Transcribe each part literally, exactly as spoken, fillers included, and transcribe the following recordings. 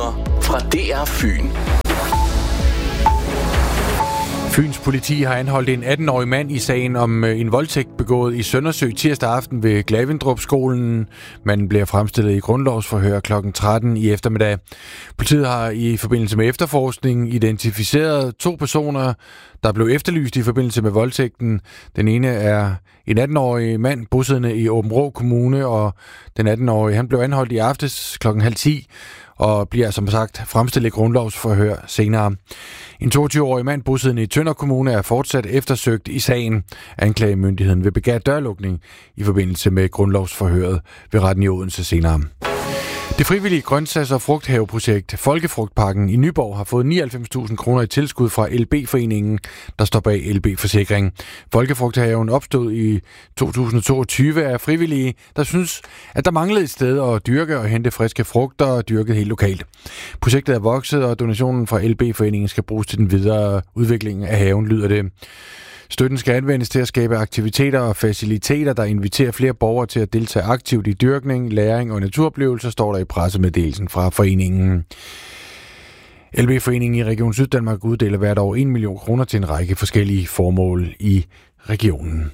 Nyheder fra D R Fyn. Fyns politi har anholdt en atten-årig mand i sagen om en voldtægt begået i Søndersø tirsdag aften ved Glavendrup-skolen. Manden bliver fremstillet i grundlovsforhør klokken tretten i eftermiddag. Politiet har i forbindelse med efterforskningen identificeret to personer, der blev efterlyst i forbindelse med voldtægten. Den ene er en atten-årig mand bosiddende i Aabenraa Kommune, og den atten-årige han blev anholdt i aftes klokken halv ti og bliver som sagt fremstillet i grundlovsforhør senere. En toogtyve-årig mand bosiddende i Tønder Kommune er fortsat eftersøgt i sagen. Anklagemyndigheden vil begære dørlukning i forbindelse med grundlovsforhøret ved retten i Odense senere. Det frivillige grøntsags- og frugthaveprojekt Folkefrugtparken i Nyborg har fået nioghalvfems tusind kroner i tilskud fra L B-foreningen, der står bag L B-forsikring. Folkefrugthaven opstod i to tusind og toogtyve af frivillige, der synes, at der manglede et sted at dyrke og hente friske frugter og dyrke helt lokalt. Projektet er vokset, og donationen fra L B-foreningen skal bruges til den videre udvikling af haven, lyder det. Støtten skal anvendes til at skabe aktiviteter og faciliteter, der inviterer flere borgere til at deltage aktivt i dyrkning, læring og naturoplevelser, står der i pressemeddelelsen fra foreningen. L B-foreningen i Region Syddanmark uddeler hvert år en million kroner til en række forskellige formål i regionen.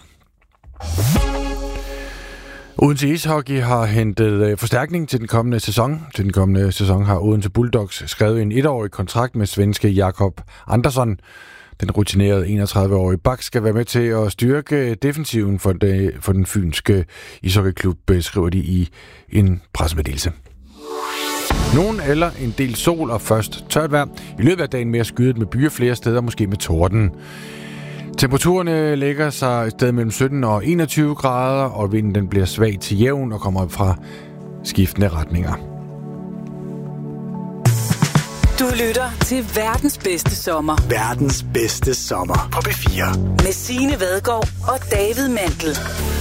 Odense Ishockey har hentet forstærkning til den kommende sæson. Til den kommende sæson har Odense Bulldogs skrevet en etårig kontrakt med svenske Jakob Andersson. Den rutinerede enogtredive-årige bak skal være med til at styrke defensiven for, det, for den fynske ishockeyklub, skriver de i en pressemeddelelse. Nogen eller en del sol og først tørt vejr. I løbet af dagen mere skydet med byer flere steder, måske med torden. Temperaturerne lægger sig et sted mellem sytten og enogtyve grader, og vinden den bliver svag til jævn og kommer fra skiftende retninger. Du lytter til verdens bedste sommer. Verdens bedste sommer på P fire. Med Signe Vadgaard og David Mandel.